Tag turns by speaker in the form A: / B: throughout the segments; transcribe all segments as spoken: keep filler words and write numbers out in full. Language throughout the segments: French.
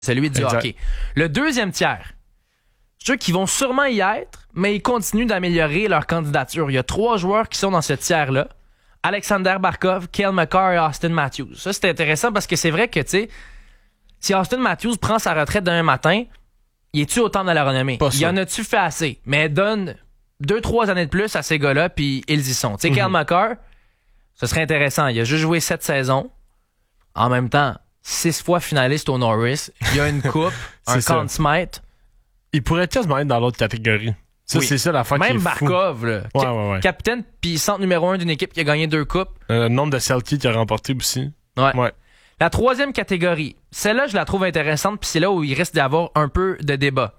A: celui du
B: exact.
A: hockey. Le deuxième tiers, ceux qui vont sûrement y être, mais ils continuent d'améliorer leur candidature. Il y a trois joueurs qui sont dans ce tiers-là. Alexander Barkov, Cale Makar et Austin Matthews. Ça, c'est intéressant parce que c'est vrai que, tu sais, si Austin Matthews prend sa retraite demain matin, il est-tu au temple de la renommée?
B: Pas
A: il
B: ça.
A: y en a-tu fait assez? Mais donne deux, trois années de plus à ces gars-là, puis ils y sont. Tu sais, mm-hmm. Cale Makar, ce serait intéressant. Il a juste joué sept saisons. En même temps, six fois finaliste au Norris. Il y a une coupe, un Conn Smythe.
B: Il pourrait quasiment être dans l'autre catégorie. Ça, oui. C'est ça la fin qui est
A: Même Barkov, là,
B: ouais, ouais, ouais.
A: capitaine puis centre numéro un d'une équipe qui a gagné deux coupes.
B: Le euh, nombre de Selke qui a remporté aussi.
A: Ouais.
B: ouais.
A: La troisième catégorie, celle-là, je la trouve intéressante, puis c'est là où il risque d'y avoir un peu de débat.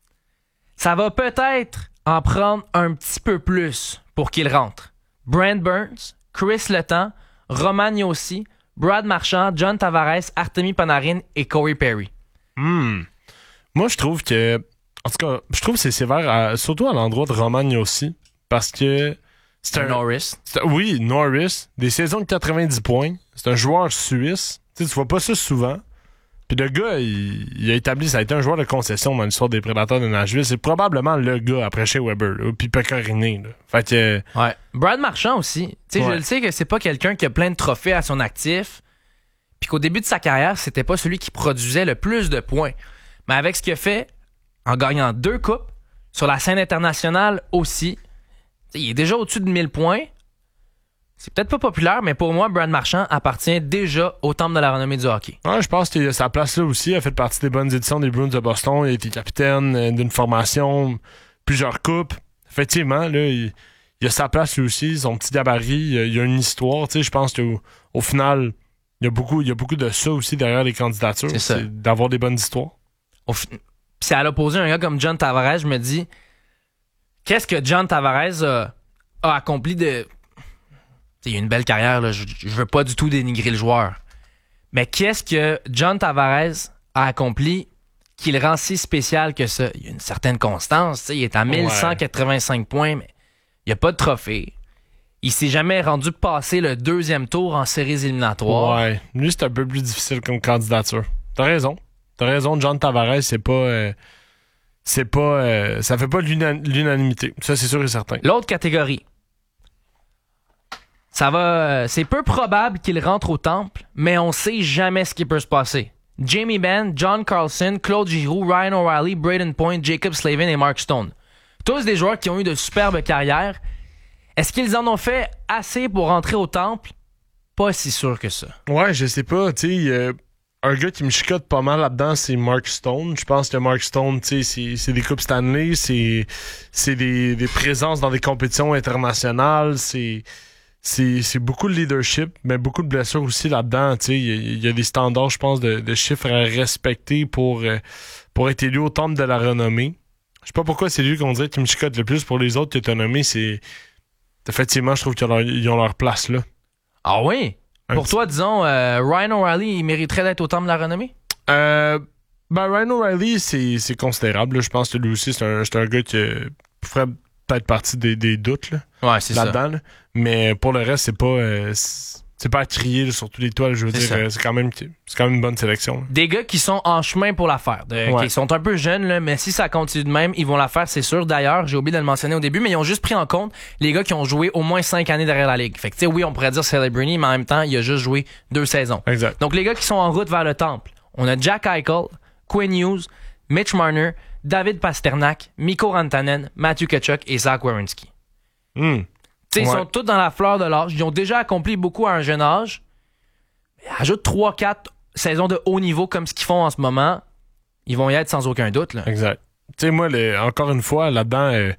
A: Ça va peut-être en prendre un petit peu plus pour qu'il rentre. Brent Burns, Chris Letang, Roman Josi, Brad Marchand, John Tavares, Artemi Panarin et Corey Perry.
B: Hmm. Moi, je trouve que... En tout cas, je trouve que c'est sévère, à, surtout à l'endroit de Roman Josi, parce que...
A: C'est un Norris.
B: C'est, oui, Norris. Des saisons de quatre-vingt-dix points. C'est un joueur suisse. Tu sais, tu vois pas ça souvent. Puis le gars, il, il a établi... Ça a été un joueur de concession dans l'histoire des Prédateurs de Nashville. C'est probablement le gars après chez Weber. Là, puis Pecorine. Là. Fait que...
A: Ouais. Brad Marchand aussi. Tu sais, ouais. Je le sais que c'est pas quelqu'un qui a plein de trophées à son actif. Puis qu'au début de sa carrière, c'était pas celui qui produisait le plus de points. Mais avec ce qu'il a fait... en gagnant deux coupes, sur la scène internationale aussi. T'sais, il est déjà au-dessus de mille points. C'est peut-être pas populaire, mais pour moi, Brad Marchand appartient déjà au temple de la renommée du hockey.
B: Ouais, je pense qu'il a sa place là aussi. Il a fait partie des bonnes éditions des Bruins de Boston. Il a été capitaine d'une formation, plusieurs coupes. Effectivement, là, il, il a sa place lui aussi. Son petit gabarit, il a, il a une histoire. Je pense qu'au au final, il y, a beaucoup, il y a beaucoup de ça aussi derrière les candidatures.
A: C'est ça.
B: C'est d'avoir des bonnes histoires.
A: Au fi- Puis c'est à l'opposé, un gars comme John Tavares, je me dis, qu'est-ce que John Tavares a, a accompli de... T'sais, il a une belle carrière, là, je, je veux pas du tout dénigrer le joueur. Mais qu'est-ce que John Tavares a accompli qui le rend si spécial que ça? Il y a une certaine constance, t'sais, il est à mille cent quatre-vingt-cinq ouais. points, mais il n'y a pas de trophée. Il s'est jamais rendu passer le deuxième tour en séries éliminatoires.
B: Ouais, lui, c'est un peu plus difficile comme candidature. T'as raison. T'as raison, John Tavares, c'est pas... Euh, c'est pas... Euh, ça fait pas l'una- l'unanimité. Ça, c'est sûr et certain.
A: L'autre catégorie. Ça va... Euh, c'est peu probable qu'il rentre au temple, mais on sait jamais ce qui peut se passer. Jamie Benn, John Carlson, Claude Giroux, Ryan O'Reilly, Braden Point, Jacob Slavin et Mark Stone. Tous des joueurs qui ont eu de superbes carrières. Est-ce qu'ils en ont fait assez pour rentrer au temple? Pas si sûr que ça.
B: Ouais, je sais pas. Tu sais... Euh... Un gars qui me chicote pas mal là-dedans, c'est Mark Stone. Je pense que Mark Stone, tu sais, c'est, c'est des Coupes Stanley, c'est, c'est des, des présences dans des compétitions internationales, c'est, c'est, c'est beaucoup de leadership, mais beaucoup de blessures aussi là-dedans. Tu sais, il y, y a des standards, je pense, de, de chiffres à respecter pour, euh, pour être élu au temple de la renommée. Je sais pas pourquoi c'est lui qu'on dirait qui me chicote le plus. Pour les autres que tu as nommés, c'est... Effectivement, je trouve qu'ils ont leur, ils ont leur place là.
A: Ah oui? Pour toi, disons, euh, Ryan O'Reilly, il mériterait d'être au temple de la renommée?
B: Euh, ben, Ryan O'Reilly, c'est, c'est considérable. Là. Je pense que lui aussi, c'est un, c'est un gars qui ferait peut-être partie des, des doutes là,
A: ouais, c'est
B: là-dedans.
A: ça.
B: Là. Mais pour le reste, c'est pas, euh, c'est, c'est pas à crier là, sur tous les toits. Je veux
A: c'est
B: dire, euh, c'est, quand même, c'est quand même une bonne sélection. Là.
A: Des gars qui sont en chemin pour la faire. De,
B: ouais.
A: Qui sont un peu jeunes, là, mais si ça continue de même, ils vont la faire, c'est sûr. D'ailleurs, j'ai oublié de le mentionner au début, mais ils ont juste pris en compte les gars qui ont joué au moins cinq années derrière la ligue. Fait que, tu sais, oui, on pourrait dire Celebrini, mais en même temps, il a juste joué deux saisons.
B: Exact.
A: Donc, les gars qui sont en route vers le temple, on a Jack Eichel, Quinn Hughes, Mitch Marner, David Pasternak, Mikko Rantanen, Matthew Tkachuk et Zach Werenski.
B: Mm.
A: Tu sais,
B: ouais.
A: Ils sont tous dans la fleur de l'âge. Ils ont déjà accompli beaucoup à un jeune âge. Ajoute trois quatre saisons de haut niveau comme ce qu'ils font en ce moment, ils vont y être sans aucun doute. Là.
B: Exact. Tu sais, moi, les, encore une fois, là-dedans... Euh...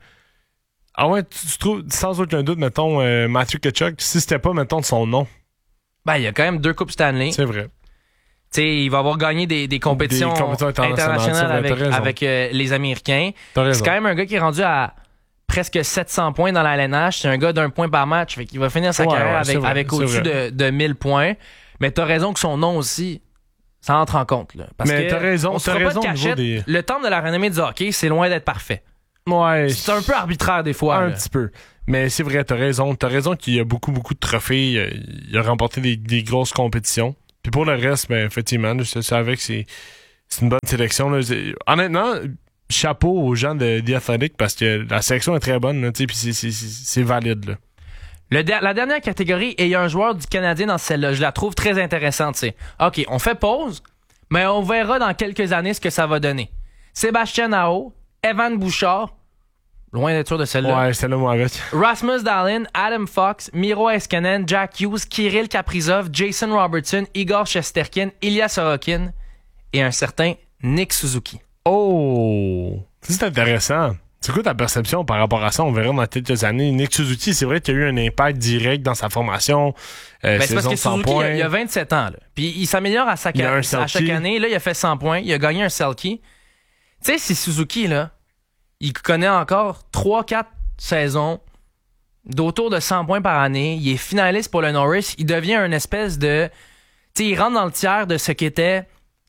B: Ah ouais, tu, tu trouves, sans aucun doute, mettons, euh, Matthew Tkachuk, si c'était pas, mettons, de son nom.
A: Ben, il y a quand même deux Coupes Stanley.
B: C'est vrai.
A: Tu sais, il va avoir gagné des, des compétitions,
B: des compétitions internationales,
A: internationales
B: vrai,
A: avec, avec euh, les Américains.
B: C'est
A: quand même un gars qui est rendu à presque sept cents points dans la L N H. C'est un gars d'un point par match. Fait qu'il va finir sa
B: ouais,
A: carrière
B: ouais,
A: avec,
B: vrai,
A: avec au-dessus de, de mille points. Mais t'as raison que son nom aussi, ça entre en compte. Là. Parce
B: mais
A: que
B: t'as raison,
A: on se
B: t'as
A: fera
B: raison
A: pas de cachette,
B: des...
A: le temple de la renommée du hockey, c'est loin d'être parfait.
B: Ouais.
A: C'est un peu arbitraire des fois.
B: Un
A: là.
B: petit peu. Mais c'est vrai, t'as raison. T'as raison qu'il y a beaucoup, beaucoup de trophées. Il a, il a remporté des, des grosses compétitions. Puis pour le reste, ben, effectivement, je savais que c'est, c'est une bonne sélection. Là. Honnêtement, chapeau aux gens de The Athletic parce que la sélection est très bonne, puis c'est, c'est, c'est, c'est valide. Là.
A: Le de- la dernière catégorie, et il y a un joueur du Canadien dans celle-là. Je la trouve très intéressante. C'est OK, on fait pause, mais on verra dans quelques années ce que ça va donner. Sébastien Aho, Evan Bouchard, loin d'être sûr de celle-là.
B: Ouais, celle-là, moi, avec.
A: Rasmus Dahlin, Adam Fox, Miro Heiskanen, Jack Hughes, Kirill Kaprizov, Jason Robertson, Igor Shesterkin, Ilya Sorokin et un certain Nick Suzuki.
B: Oh! C'est intéressant. C'est quoi ta perception par rapport à ça? On verra dans quelques années. Nick Suzuki, c'est vrai qu'il y a eu un impact direct dans sa formation. Euh,
A: ben, c'est parce que Suzuki, il a, il a vingt-sept ans. Là. Puis il s'améliore à, sa, à chaque année. Là, il a fait cent points. Il a gagné un Selkie. Tu sais, si Suzuki, là, il connaît encore trois quatre saisons d'autour de cent points par année. Il est finaliste pour le Norris. Il devient une espèce de... Tu sais, il rentre dans le tiers de ce qu'était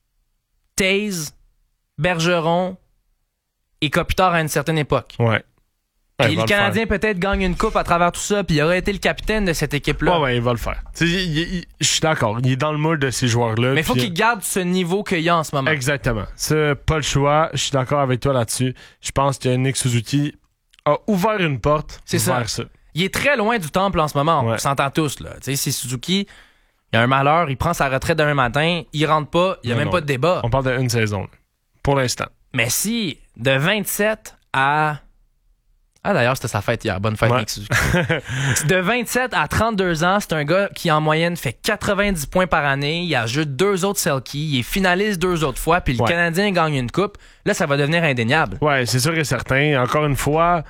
A: Taze, Bergeron et Kopitar à une certaine époque.
B: Ouais.
A: Et le Canadien le peut-être gagne une coupe à travers tout ça, puis il aurait été le capitaine de cette équipe-là.
B: Ouais, ouais, il va le faire. Je suis d'accord, il est dans le moule de ces joueurs-là.
A: Mais il faut qu'il garde ce niveau qu'il y a en ce moment.
B: Exactement. C'est pas le choix. Je suis d'accord avec toi là-dessus. Je pense que Nick Suzuki a ouvert une porte.
A: C'est ça. ça. Il est très loin du temple en ce moment. Ouais. On s'entend tous. Là. Tu sais, c'est Suzuki, il a un malheur, il prend sa retraite demain matin, il rentre pas, il n'y a non, même non. pas de débat.
B: On parle d'une saison, là, pour l'instant.
A: Mais si, de vingt-sept à... Ah, d'ailleurs, c'était sa fête hier. Bonne fête, ouais. Nick Suzuki. De vingt-sept à trente-deux ans, c'est un gars qui, en moyenne, fait quatre-vingt-dix points par année. Il a joué deux autres Selkie. Il est finaliste deux autres fois. Puis le ouais. Canadien gagne une coupe. Là, ça va devenir indéniable.
B: Ouais, c'est sûr et certain. Encore une fois,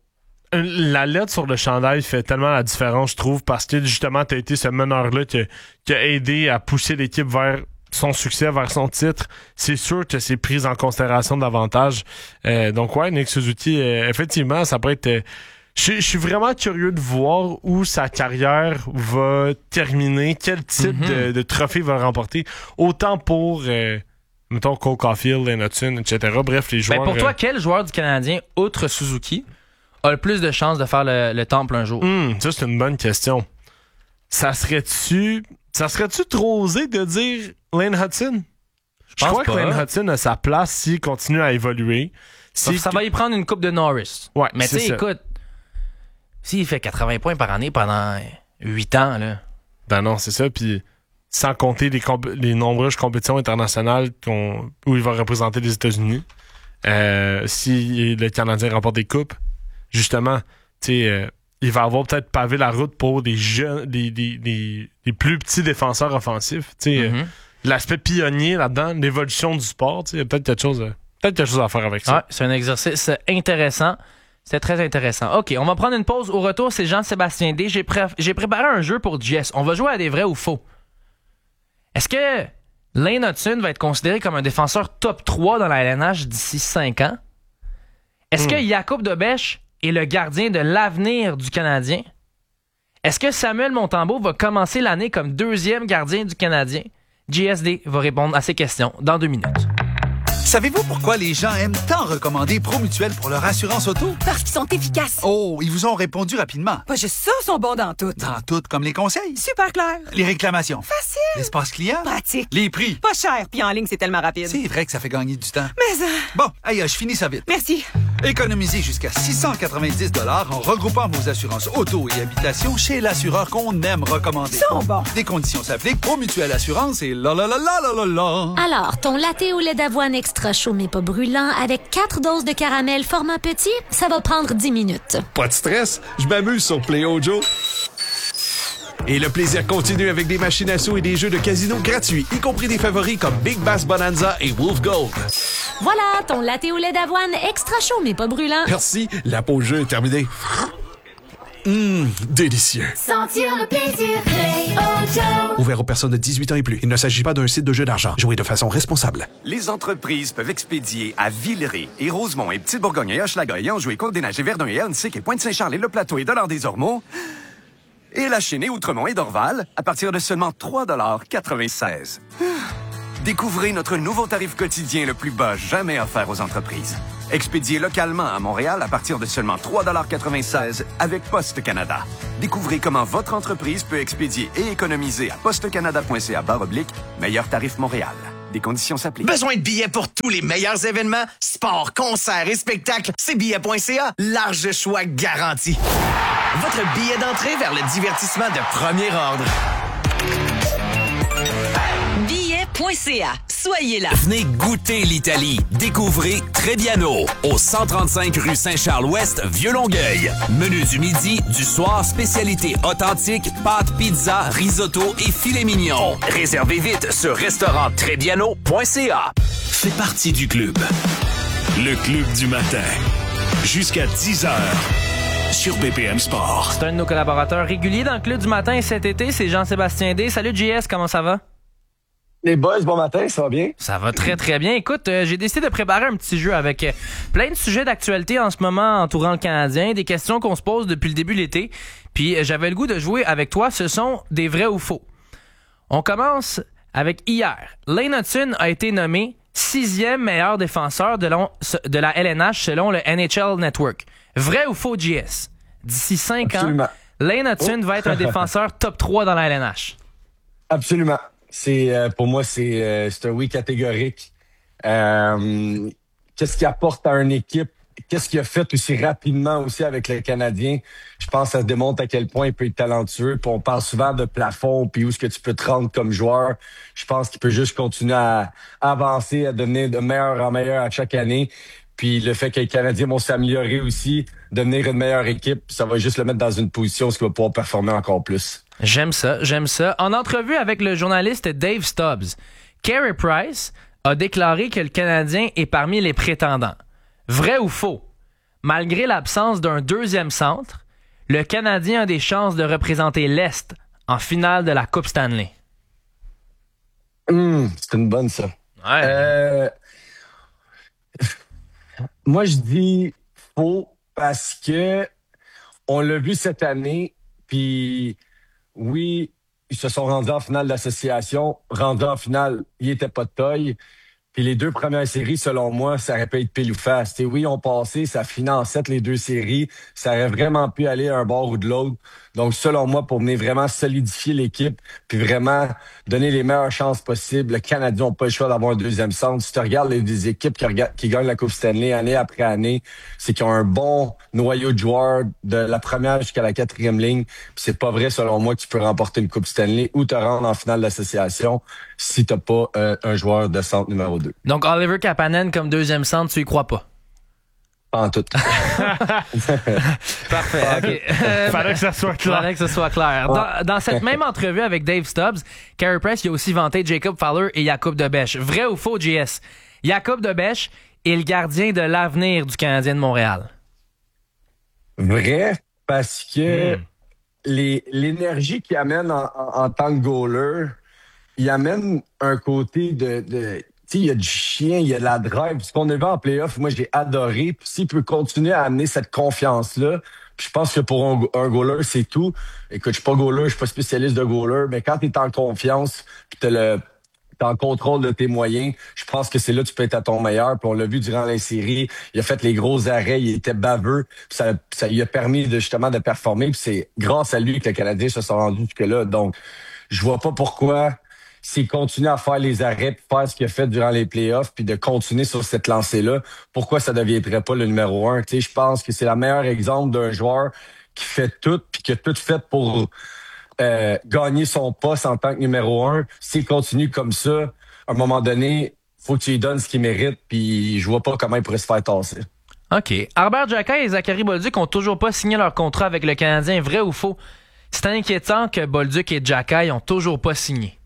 B: la lettre sur le chandail fait tellement la différence, je trouve, parce que, justement, t'as été ce meneur-là qui, qui a aidé à pousser l'équipe vers son succès, vers son titre. C'est sûr que c'est pris en considération davantage. Euh, donc ouais, Nick Suzuki, euh, effectivement, ça pourrait être... Euh, je suis vraiment curieux de voir où sa carrière va terminer, quel type mm-hmm. de, de trophée va remporter. Autant pour, euh, mettons, Cole Caulfield, Lane Hutton, et cetera. Bref, les joueurs...
A: Ben pour toi,
B: euh...
A: quel joueur du Canadien, outre Suzuki, a le plus de chances de faire le, le temple un jour?
B: Mm, ça, c'est une bonne question. Ça serait-tu... Ça serait-tu trop osé de dire Lane Hutton? Je, Je crois pas. que Lane Hutton a sa place s'il continue à évoluer.
A: Si ça que... va y prendre une coupe de Norris.
B: Ouais,
A: mais tu sais, écoute, s'il fait quatre-vingts points par année pendant huit ans, là.
B: Ben non, c'est ça. Puis sans compter les, comp- les nombreuses compétitions internationales qu'on... où il va représenter les États-Unis. Euh, si le Canadien remporte des coupes, justement, tu sais... Euh, il va avoir peut-être pavé la route pour des jeunes, des, des, des, des plus petits défenseurs offensifs. Mm-hmm. Euh, l'aspect pionnier là-dedans, l'évolution du sport, il y a peut-être quelque chose, peut-être quelque chose à faire avec ça.
A: Ouais, c'est un exercice intéressant. C'est très intéressant. OK, on va prendre une pause. Au retour, c'est Jean-Sébastien D. J'ai, pré- j'ai préparé un jeu pour Jess. On va jouer à des vrais ou faux. Est-ce que Lane Hutton va être considéré comme un défenseur top trois dans la L N H d'ici cinq ans? Est-ce mm. que Jakub Dobeš est le gardien de l'avenir du Canadien? Est-ce que Samuel Montembeault va commencer l'année comme deuxième gardien du Canadien? J S D va répondre à ces questions dans deux minutes.
C: Savez-vous pourquoi les gens aiment tant recommander Promutuel pour leur assurance auto?
D: Parce qu'ils sont efficaces.
C: Oh, ils vous ont répondu rapidement.
D: Pas juste ça, ils sont bons dans tout.
C: Dans tout, comme les conseils.
D: Super clair.
C: Les réclamations.
D: Facile.
C: L'espace client.
D: Pratique.
C: Les prix.
D: Pas cher, puis en ligne, c'est tellement rapide.
C: C'est vrai que ça fait gagner du temps.
D: Mais ça...
C: Bon, aïe, je finis ça vite.
D: Merci.
C: Économisez jusqu'à six cent quatre-vingt-dix dollars en regroupant vos assurances auto et habitation chez l'assureur qu'on aime recommander.
D: Ils sont bons.
C: Des conditions s'appliquent. Promutuel Assurance et la la la la la la la.
E: Alors, ton latte au lait d'avoine extra chaud mais pas brûlant avec quatre doses de caramel format petit, ça va prendre dix minutes.
F: Pas de stress, je m'amuse sur Play Ojo. Et le plaisir continue avec des machines à sous et des jeux de casino gratuits, y compris des favoris comme Big Bass Bonanza et Wolf Gold.
E: Voilà, ton latte au lait d'avoine extra chaud mais pas brûlant.
F: Merci, la pause jeu est terminée. Hum, délicieux.
G: Sentir le plaisir, Play Ojo.
F: Ouvert aux personnes de dix-huit ans et plus. Il ne s'agit pas d'un site de jeu d'argent. Jouez de façon responsable.
H: Les entreprises peuvent expédier à Villeray et Rosemont et Petite-Bourgogne et Hochelaga et Anjou et Côte-des-Neiges et Verdun et Elsick et Pointe-Saint-Charles et Le Plateau et Dollard-des-Ormeaux et La Chine et Outremont et Dorval à partir de seulement trois dollars quatre-vingt-seize. Découvrez notre nouveau tarif quotidien le plus bas jamais offert aux entreprises. Expédié localement à Montréal à partir de seulement trois dollars quatre-vingt-seize avec Poste Canada. Découvrez comment votre entreprise peut expédier et économiser à postecanada.ca barre oblique meilleur tarif Montréal. Des conditions s'appliquent.
I: Besoin de billets pour tous les meilleurs événements? Sports, concerts et spectacles? C'est billets point c a. Large choix garanti. Votre billet d'entrée vers le divertissement de premier ordre.
J: billets point c a. Soyez là.
K: Venez goûter l'Italie. Découvrez Trebbiano au cent trente-cinq rue Saint-Charles-Ouest, Vieux-Longueuil. Menu du midi, du soir, spécialité authentique, pâtes, pizza, risotto et filet mignon. Réservez vite sur restaurant trebbiano point c a. Fais partie du club.
L: Le club du matin. Jusqu'à dix heures. Sur B P M Sport.
A: C'est un de nos collaborateurs réguliers dans le Club du matin cet été, c'est Jean-Sébastien D. Salut J S, comment ça va?
M: Les boys, bon matin, ça va bien?
A: Ça va très très bien. Écoute, euh, j'ai décidé de préparer un petit jeu avec euh, plein de sujets d'actualité en ce moment entourant le Canadien, des questions qu'on se pose depuis le début de l'été. Puis euh, j'avais le goût de jouer avec toi, ce sont des vrais ou faux. On commence avec hier. Lane Hutson a été nommé sixième meilleur défenseur de, long, de la L N H selon le N H L Network. Vrai ou faux, J S? D'ici cinq ans, Lane Hutson oh. va être un défenseur top trois dans la L N H.
M: Absolument. C'est euh, pour moi, c'est, euh, c'est un oui catégorique. Euh, qu'est-ce qu'il apporte à une équipe? Qu'est-ce qu'il a fait aussi rapidement aussi avec les Canadiens? Je pense que ça se démontre à quel point il peut être talentueux. Puis on parle souvent de plafond, puis où est-ce que tu peux te rendre comme joueur. Je pense qu'il peut juste continuer à, à avancer, à devenir de meilleur en meilleur à chaque année. Puis le fait que les Canadiens vont s'améliorer aussi, devenir une meilleure équipe, ça va juste le mettre dans une position où il va pouvoir performer encore plus.
A: J'aime ça, j'aime ça. En entrevue avec le journaliste Dave Stubbs, Carey Price a déclaré que le Canadien est parmi les prétendants. Vrai ou faux? Malgré l'absence d'un deuxième centre, le Canadien a des chances de représenter l'Est en finale de la Coupe Stanley.
M: Mmh, c'est une bonne, ça.
A: Ouais.
M: Euh... Moi, je dis faux parce que on l'a vu cette année, puis oui, ils se sont rendus en finale d'association. Rendus en finale, ils n'étaient pas de taille. Puis les deux premières séries, selon moi, ça aurait pu être pile ou face. T'sais, oui, ils ont passé, ça finit en sept les deux séries. Ça aurait vraiment pu aller à un bord ou de l'autre. Donc, selon moi, pour venir vraiment solidifier l'équipe, puis vraiment donner les meilleures chances possibles, le Canadien n'a pas le choix d'avoir un deuxième centre. Si tu regardes les, les équipes qui, regardent, qui gagnent la Coupe Stanley année après année, c'est qu'ils ont un bon noyau de joueurs de la première jusqu'à la quatrième ligne. Puis c'est pas vrai, selon moi, que tu peux remporter une Coupe Stanley ou te rendre en finale d'association si t'as pas euh, un joueur de centre numéro deux.
A: Donc, Oliver Kapanen comme deuxième centre, tu y crois pas?
M: Pas en tout.
A: Parfait, OK. Euh,
B: Fallait que ça soit clair.
A: Fallait que ce soit clair. Dans, dans cette même entrevue avec Dave Stubbs, Carey Price il a aussi vanté Jacob Fowler et Jakub Dobeš. Vrai ou faux, J S? Jakub Dobeš est le gardien de l'avenir du Canadien de Montréal.
M: Vrai, parce que
A: mm.
M: les, l'énergie qu'il amène en, en, en tant que goaler, il amène un côté de... de tu sais, il y a du chien, il y a de la drive. Ce qu'on a vu en play-off, moi, j'ai adoré. Puis s'il peut continuer à amener cette confiance-là, puis je pense que pour un, un goaler, c'est tout. Écoute, je suis pas goaler, je suis pas spécialiste de goaler, mais quand tu es en confiance, puis t'as le t'es en contrôle de tes moyens, je pense que c'est là que tu peux être à ton meilleur. Puis on l'a vu durant la série, il a fait les gros arrêts, il était baveux, puis ça, ça lui a permis de justement de performer. Puis c'est grâce à lui que les Canadiens se sont rendus jusque-là. Donc, je vois pas pourquoi... s'il continue à faire les arrêts, puis faire ce qu'il a fait durant les playoffs, puis de continuer sur cette lancée-là, pourquoi ça ne deviendrait pas le numéro un? Tu sais, je pense que c'est le meilleur exemple d'un joueur qui fait tout, puis qui a tout fait pour euh, gagner son poste en tant que numéro un. S'il continue comme ça, à un moment donné, faut que tu lui donnes ce qu'il mérite, puis je vois pas comment il pourrait se faire tasser.
A: OK. Herbert Giacquet et Zachary Bolduc ont toujours pas signé leur contrat avec le Canadien. Vrai ou faux? C'est inquiétant que Bolduc et Giacquet ont toujours pas signé.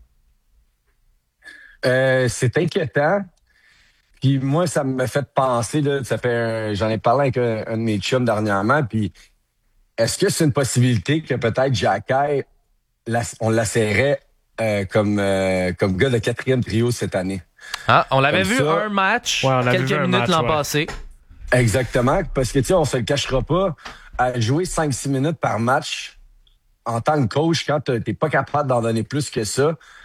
M: Euh, c'est inquiétant. Puis moi, ça me fait penser, là, ça fait un, j'en ai parlé avec un, un de mes chums dernièrement, puis est-ce que c'est une possibilité que peut-être Giacquet, on l'asserrait euh, comme, euh, comme gars de quatrième trio cette année?
A: Ah, on l'avait
M: comme
A: vu
M: ça.
A: un match,
B: ouais,
A: quelques minutes
B: match,
A: l'an
B: ouais.
A: passé.
M: Exactement, parce que tu sais, on se le cachera pas, à jouer cinq six minutes par match en tant que coach, quand t'es pas capable d'en donner plus que ça,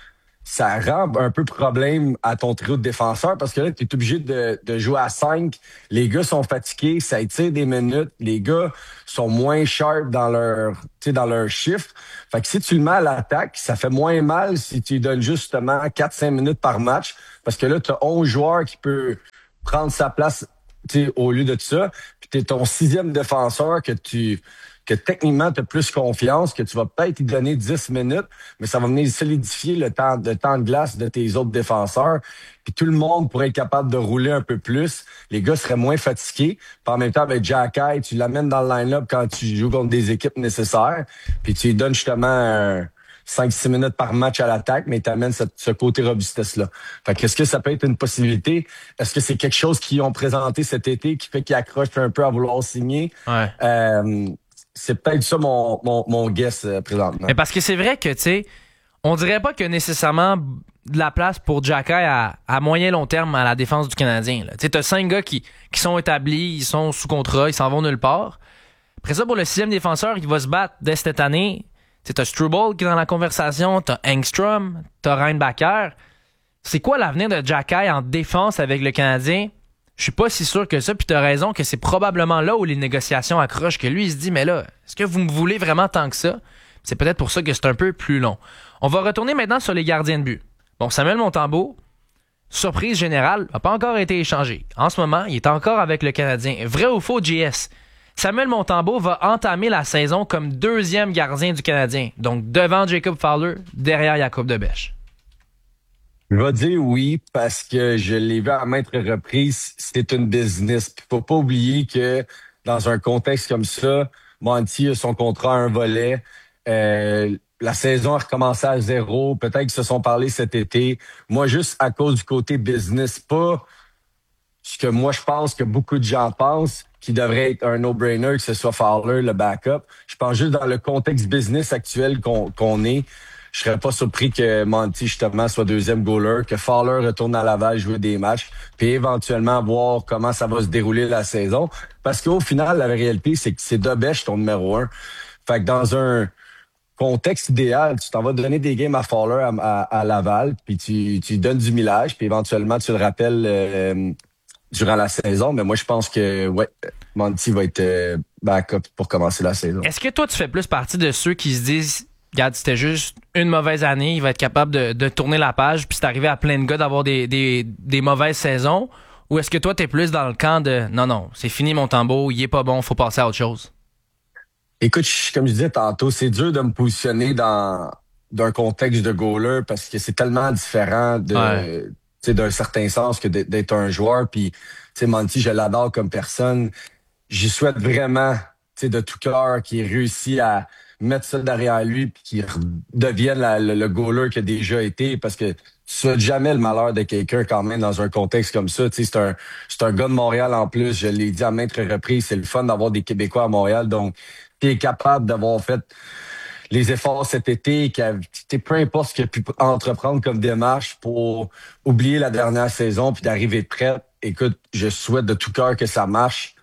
M: ça rend un peu problème à ton trio de défenseurs parce que là, tu es obligé de, de jouer à cinq. Les gars sont fatigués, ça étire des minutes. Les gars sont moins sharp dans leur, tu sais, dans leur chiffre. Fait que si tu le mets à l'attaque, ça fait moins mal si tu lui donnes justement quatre cinq minutes par match parce que là, tu as onze joueurs qui peuvent prendre sa place, tu sais, au lieu de ça. Puis tu es ton sixième défenseur que tu... que techniquement, tu as plus confiance, que tu vas peut-être y donner dix minutes, mais ça va venir solidifier le temps, le temps de glace de tes autres défenseurs. Puis tout le monde pourrait être capable de rouler un peu plus. Les gars seraient moins fatigués. Puis en même temps, avec Jacky, tu l'amènes dans le line-up quand tu joues contre des équipes nécessaires. Puis tu lui donnes justement un cinq six minutes par match à l'attaque, mais tu amènes ce, ce côté robustesse-là. Fait que est-ce que ça peut être une possibilité? Est-ce que c'est quelque chose qu'ils ont présenté cet été qui fait qu'ils accrochent un peu à vouloir signer?
A: Ouais.
M: Euh, C'est peut-être ça mon, mon, mon guess euh, présentement.
A: Mais parce que c'est vrai que, tu sais, on dirait pas qu'il y a nécessairement de la place pour Jacky à, à moyen long terme à la défense du Canadien. Tu sais, t'as cinq gars qui, qui sont établis, ils sont sous contrat, ils s'en vont nulle part. Après ça, pour le sixième défenseur qui va se battre dès cette année, tu sais, t'as Struble qui est dans la conversation, t'as Engstrom, t'as Reinbacker. C'est quoi l'avenir de Jacky en défense avec le Canadien? Je suis pas si sûr que ça, puis t'as raison que c'est probablement là où les négociations accrochent, que lui, il se dit, mais là, est-ce que vous me voulez vraiment tant que ça? C'est peut-être pour ça que c'est un peu plus long. On va retourner maintenant sur les gardiens de but. Bon, Samuel Montembeault, surprise générale, n'a pas encore été échangé. En ce moment, il est encore avec le Canadien. Vrai ou faux, J S? Samuel Montembeault va entamer la saison comme deuxième gardien du Canadien. Donc, devant Jacob Fowler, derrière Jakub de Bèche.
M: Je vais dire oui parce que je l'ai vu à maintes reprises, c'est une business. Puis faut pas oublier que dans un contexte comme ça, Monty a son contrat à un volet. Euh, la saison a recommencé à zéro. Peut-être qu'ils se sont parlé cet été. Moi, juste à cause du côté business, pas ce que moi je pense que beaucoup de gens pensent, qui devrait être un no-brainer, que ce soit Fowler, le backup. Je pense juste dans le contexte business actuel qu'on, qu'on est. Je serais pas surpris que Monty, justement, soit deuxième goaler, que Fowler retourne à Laval jouer des matchs, puis éventuellement voir comment ça va se dérouler la saison. Parce qu'au final, la réalité, c'est que c'est De Bèche ton numéro un. Fait que dans un contexte idéal, tu t'en vas donner des games à Fowler à, à, à Laval, puis tu, tu lui donnes du millage, puis éventuellement, tu le rappelles euh, durant la saison. Mais moi, je pense que ouais, Monty va être euh, backup pour commencer la saison.
A: Est-ce que toi, tu fais plus partie de ceux qui se disent... Regarde, c'était juste une mauvaise année, il va être capable de, de tourner la page, puis c'est arrivé à plein de gars d'avoir des, des, des mauvaises saisons? Ou est-ce que toi, t'es plus dans le camp de non, non, c'est fini Montembeault, il est pas bon, faut passer à autre chose?
M: Écoute, comme je disais tantôt, c'est dur de me positionner dans d'un contexte de goaler parce que c'est tellement différent de, ouais. tu sais, d'un certain sens que d'être un joueur. Puis, tu sais, Monty, je l'adore comme personne. J'y souhaite vraiment, tu sais, de tout cœur qu'il réussit à mettre ça derrière lui puis qu'il devienne la, le, le goaler qu'il a déjà été parce que tu souhaites jamais le malheur de quelqu'un quand même dans un contexte comme ça. Tu sais, c'est un, c'est un gars de Montréal en plus. Je l'ai dit à maintes reprises, c'est le fun d'avoir des Québécois à Montréal. Donc, tu es capable d'avoir fait les efforts cet été, que peu importe ce qu'il a pu entreprendre comme démarche pour oublier la dernière saison puis d'arriver prêt. Écoute, je souhaite de tout cœur que ça marche.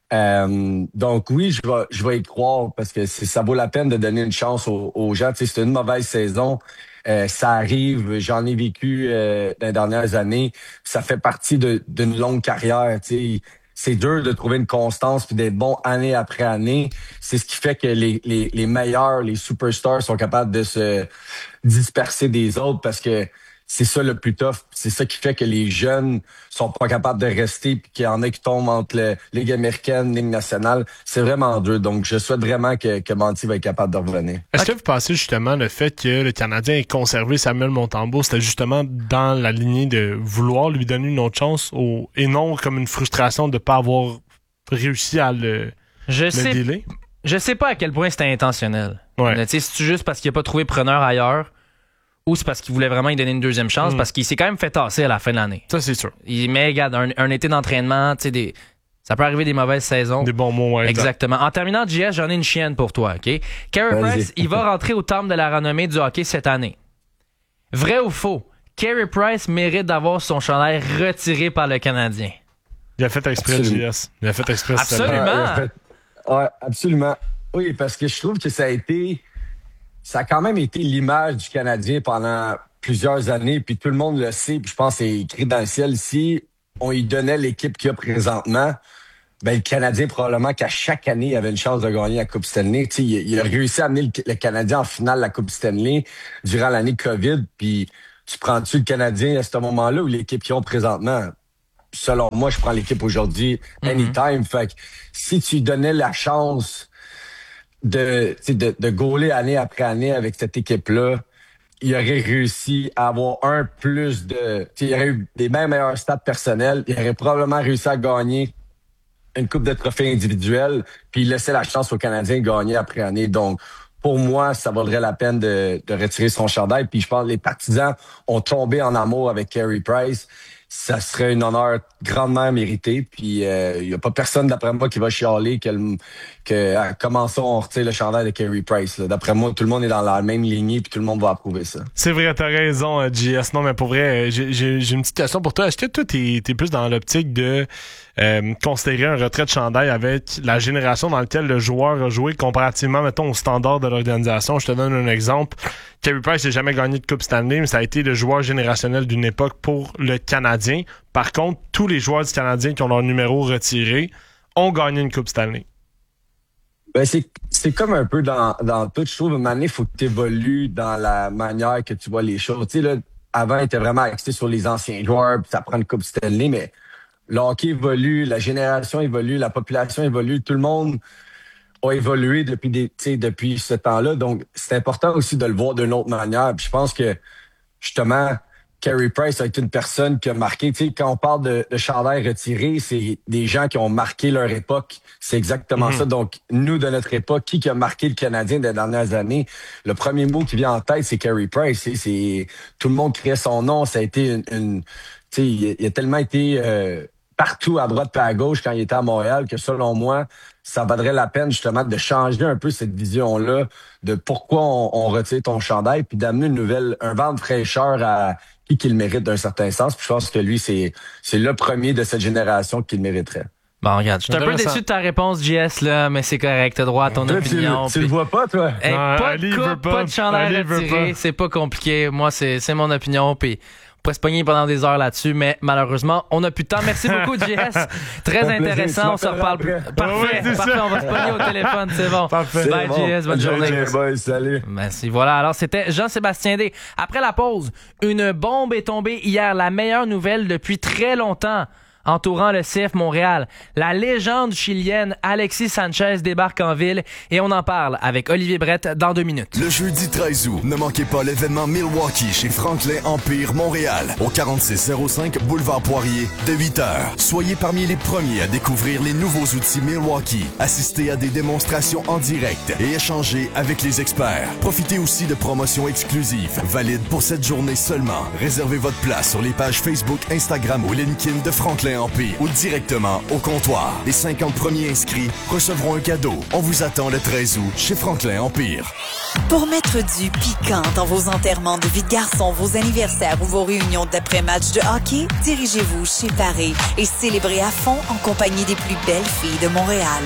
M: Euh, donc oui, je vais, je vais y croire parce que c'est, ça vaut la peine de donner une chance aux, aux gens. Tu sais, c'est une mauvaise saison. Euh, ça arrive, j'en ai vécu euh, dans les dernières années. Ça fait partie de, d'une longue carrière. Tu sais. C'est dur de trouver une constance puis d'être bon année après année. C'est ce qui fait que les, les, les meilleurs, les superstars sont capables de se disperser des autres parce que c'est ça le plus tough. C'est ça qui fait que les jeunes sont pas capables de rester puis qu'il y en a qui tombent entre la Ligue américaine, Ligue nationale. C'est vraiment dur. Donc, je souhaite vraiment que, que Monty va être capable de revenir.
B: Est-ce que vous pensez justement le fait que le Canadien ait conservé Samuel Montembeault, c'était justement dans la lignée de vouloir lui donner une autre chance au, et non comme une frustration de pas avoir réussi à le,
A: je
B: le
A: sais,
B: délai?
A: Je sais pas à quel point c'était intentionnel.
B: Ouais.
A: Tu sais, c'est juste parce qu'il a pas trouvé preneur ailleurs ou c'est parce qu'il voulait vraiment lui donner une deuxième chance, mm. parce qu'il s'est quand même fait tasser à la fin de l'année.
B: Ça, c'est sûr.
A: Il met, regarde, un, un été d'entraînement, tu sais, des... ça peut arriver des mauvaises saisons.
B: Des bons mots, ouais.
A: Exactement. En terminant, J S, j'en ai une chienne pour toi, OK? Carey Price, il va rentrer au temple de la renommée du hockey cette année. Vrai ou faux? Carey Price mérite d'avoir son chandail retiré par le Canadien.
B: Il a fait exprès, J S. Il a fait exprès.
A: Absolument.
M: Ouais, fait... ouais, absolument. Oui, parce que je trouve que ça a été... Ça a quand même été l'image du Canadien pendant plusieurs années, puis tout le monde le sait, puis je pense que c'est écrit dans le ciel, si on lui donnait l'équipe qu'il y a présentement, ben le Canadien, probablement qu'à chaque année, il avait une chance de gagner la Coupe Stanley. Tu sais, il, il a réussi à amener le, le Canadien en finale de la Coupe Stanley durant l'année COVID, puis tu prends-tu le Canadien à ce moment-là ou l'équipe qu'ils ont présentement? Selon moi, je prends l'équipe aujourd'hui, anytime. Mm-hmm. Fait que si tu lui donnais la chance de, de, de gauler année après année avec cette équipe-là, il aurait réussi à avoir un plus de... Il aurait eu des bien meilleurs stats personnels. Il aurait probablement réussi à gagner une coupe de trophées individuels, puis il laissait la chance aux Canadiens de gagner après année. Donc, pour moi, ça vaudrait la peine de, de retirer son chandail. Puis je pense que les partisans ont tombé en amour avec Carey Price. Ça serait un honneur grandement mérité. Puis il euh, n'y a pas personne, d'après moi, qui va chialer que, que à commençons, on retire le chandail de Carey Price. Là. D'après moi, tout le monde est dans la même lignée puis tout le monde va approuver ça.
B: C'est vrai, t'as raison, J S. Non, mais pour vrai, j'ai, j'ai, j'ai une petite question pour toi. Est-ce que toi, t'es, t'es plus dans l'optique de euh, considérer un retrait de chandail avec la génération dans laquelle le joueur a joué comparativement, mettons, au standard de l'organisation? Je te donne un exemple. Carey Price n'a jamais gagné de Coupe Stanley, mais ça a été le joueur générationnel d'une époque pour le Canadien. Par contre, tous les joueurs du Canadien qui ont leur numéro retiré ont gagné une Coupe Stanley.
M: Ben c'est, c'est comme un peu dans, dans tout. Je trouve, à un moment donné, il faut que tu évolues dans la manière que tu vois les choses. Tu sais, là, avant, il était vraiment axé sur les anciens joueurs, puis ça prend une Coupe Stanley, mais le hockey évolue, la génération évolue, la population évolue, tout le monde a évolué depuis des, depuis ce temps-là. Donc, c'est important aussi de le voir d'une autre manière. Puis je pense que, justement, Carey Price a été une personne qui a marqué. Tu sais, quand on parle de, de chandail retiré, c'est des gens qui ont marqué leur époque. C'est exactement mm-hmm. ça. Donc, nous, de notre époque, qui, qui a marqué le Canadien des dernières années? Le premier mot qui vient en tête, c'est Carey Price. C'est, c'est tout le monde criait son nom. Ça a été une... une tu sais, il, il a tellement été... Euh, partout à droite et à gauche quand il était à Montréal, que selon moi, ça vaudrait la peine justement de changer un peu cette vision-là de pourquoi on, on retire ton chandail, puis d'amener une nouvelle, un vent de fraîcheur à qui qu'il mérite d'un certain sens. Puis je pense que lui, c'est c'est le premier de cette génération qui le mériterait.
A: Bon, regarde, je suis un peu déçu de ta réponse, J S, là, mais c'est correct, t'as droit à ton
M: toi,
A: opinion.
M: Tu, tu le vois pas, toi?
A: Hey,
B: non,
A: pas de coupe, pas, pas de chandail retiré,
B: pas.
A: C'est pas compliqué. Moi, c'est, c'est mon opinion, puis on pourrait se pogner pendant des heures là-dessus, mais malheureusement, on n'a plus de temps. Merci beaucoup, J S. Très intéressant. On se reparle plus. Parfait,
B: oui,
A: parfait.
B: Ça.
A: On va se pogner au téléphone, c'est bon.
B: Parfait.
A: Bye,
M: bon.
A: J S. Bonne journée.
M: J S, bye, salut.
A: Merci. Voilà. Alors, c'était Jean-Sébastien D. Après la pause, une bombe est tombée hier. La meilleure nouvelle depuis très longtemps entourant le C F Montréal. La légende chilienne Alexis Sanchez débarque en ville et on en parle avec Olivier Brett dans deux minutes.
N: Le jeudi treize août, ne manquez pas l'événement Milwaukee chez Franklin Empire Montréal au quarante-six zéro cinq Boulevard Poirier de huit heures. Soyez parmi les premiers à découvrir les nouveaux outils Milwaukee, assistez à des démonstrations en direct et échangez avec les experts. Profitez aussi de promotions exclusives, valides pour cette journée seulement. Réservez votre place sur les pages Facebook, Instagram ou LinkedIn de Franklin Empire ou directement au comptoir. Les cinquante premiers inscrits recevront un cadeau. On vous attend le treize août chez Franklin Empire.
O: Pour mettre du piquant dans vos enterrements de vie de garçon, vos anniversaires ou vos réunions d'après-match de hockey, dirigez-vous chez Paris et célébrez à fond en compagnie des plus belles filles de Montréal.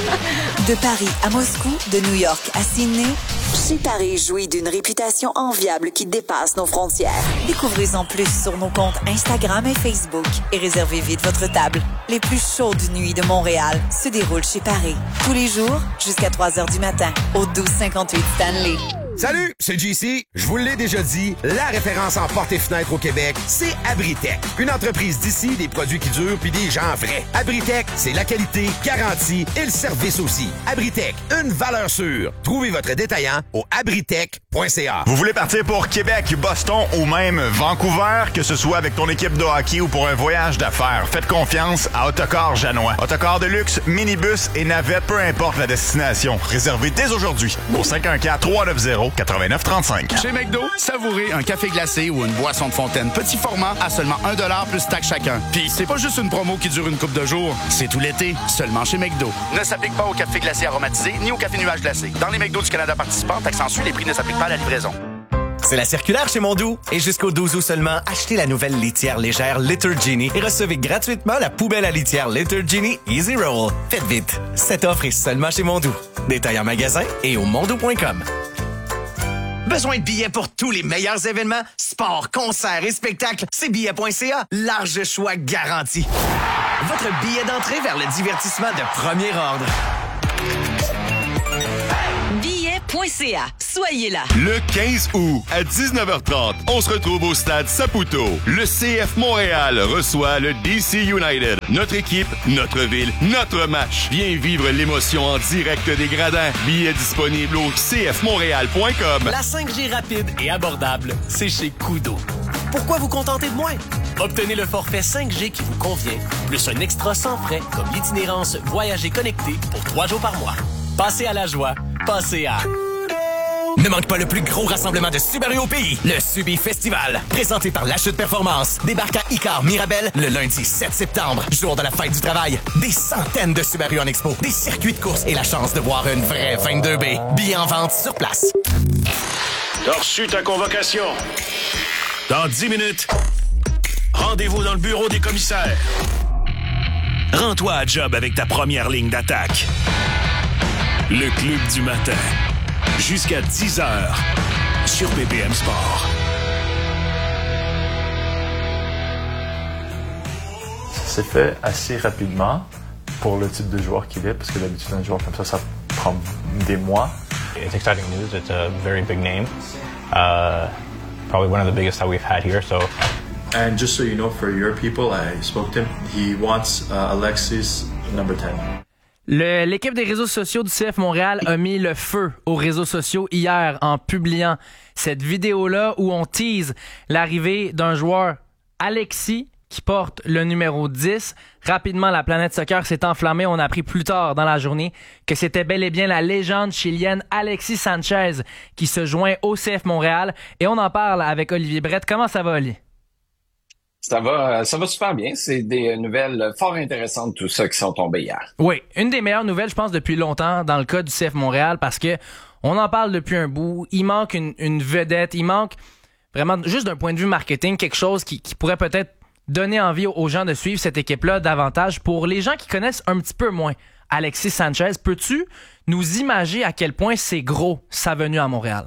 O: De Paris à Moscou, de New York à Sydney, Chez Paris jouit d'une réputation enviable qui dépasse nos frontières. Découvrez-en plus sur nos comptes Instagram et Facebook et réservez vite votre table. Les plus chaudes nuits de Montréal se déroulent chez Paris. Tous les jours jusqu'à trois heures du matin au douze cinquante-huit Stanley.
P: Salut, c'est J C. Je vous l'ai déjà dit, la référence en portes et fenêtres au Québec, c'est Abritech. Une entreprise d'ici, des produits qui durent puis des gens vrais. Abritech, c'est la qualité, garantie et le service aussi. Abritech, une valeur sûre. Trouvez votre détaillant au abritech point c a.
Q: Vous voulez partir pour Québec, Boston ou même Vancouver, que ce soit avec ton équipe de hockey ou pour un voyage d'affaires, faites confiance à Autocar Janois. Autocar de luxe, minibus et navette, peu importe la destination. Réservez dès aujourd'hui au cinq un quatre, trois neuf zéro, quatre neuf trois cinq.
R: Chez McDo, savourez un café glacé ou une boisson de fontaine petit format à seulement un dollar plus taxe chacun. Puis c'est pas juste une promo qui dure une couple de jours, c'est tout l'été, seulement chez McDo. Ne s'applique pas au café glacé aromatisé ni au café nuage glacé. Dans les McDo du Canada participants, taxe en sus, les prix ne s'appliquent pas à la livraison.
I: C'est la circulaire chez Mondou. Et jusqu'au douze août seulement, achetez la nouvelle litière légère Litter Genie et recevez gratuitement la poubelle à litière Litter Genie Easy Roll. Faites vite, cette offre est seulement chez Mondou. Détail en magasin et au mondou point com. Besoin de billets pour tous les meilleurs événements? Sport, concerts et spectacles, c'est billets point c a. Large choix garanti. Votre billet d'entrée vers le divertissement de premier ordre.
J: billets point c a. Soyez là.
S: Le quinze août, à dix-neuf heures trente, on se retrouve au stade Saputo. Le C F Montréal reçoit le D C United. Notre équipe, notre ville, notre match. Viens vivre l'émotion en direct des gradins. Billets disponibles au c f montréal point com.
T: La cinq G rapide et abordable, c'est chez Koodo. Pourquoi vous contenter de moins? Obtenez le forfait cinq G qui vous convient, plus un extra sans frais, comme l'itinérance Voyager connecté pour trois jours par mois. Passez à la joie, passez à...
I: Ne manque pas le plus gros rassemblement de Subaru au pays, le Subi Festival. Présenté par La Chute Performance. Débarque à Icar Mirabel le lundi sept septembre, jour de la fête du travail. Des centaines de Subaru en expo, des circuits de course et la chance de voir une vraie vingt-deux B. Billets en vente sur place.
L: T'as reçu ta convocation. Dans dix minutes, rendez-vous dans le bureau des commissaires. Rends-toi à job avec ta première ligne d'attaque. Le Club du matin. Jusqu'à dix heures sur B P M Sport.
U: Ça s'est fait assez rapidement pour le type de joueur qu'il est, parce que d'habitude, un joueur comme ça, ça prend des mois.
V: It's exciting news. It's a very big name. Uh, probably one of the biggest that we've had here. So.
U: And just so you know, for your people, I spoke to him. He wants uh, Alexis number ten.
A: Le, l'équipe des réseaux sociaux du C F Montréal a mis le feu aux réseaux sociaux hier en publiant cette vidéo-là où on tease l'arrivée d'un joueur, Alexis, qui porte le numéro dix. Rapidement, la planète soccer s'est enflammée. On a appris plus tard dans la journée que c'était bel et bien la légende chilienne Alexis Sanchez qui se joint au C F Montréal. Et on en parle avec Olivier Brett. Comment ça va, Oli?
W: Ça va, ça va super bien. C'est des nouvelles fort intéressantes, tout ça, qui sont tombées hier.
A: Oui, une des meilleures nouvelles, je pense, depuis longtemps dans le cas du C F Montréal, parce que on en parle depuis un bout. Il manque une, une vedette, il manque vraiment, juste d'un point de vue marketing, quelque chose qui, qui pourrait peut-être donner envie aux gens de suivre cette équipe-là davantage. Pour les gens qui connaissent un petit peu moins Alexis Sanchez, peux-tu nous imaginer à quel point c'est gros sa venue à Montréal?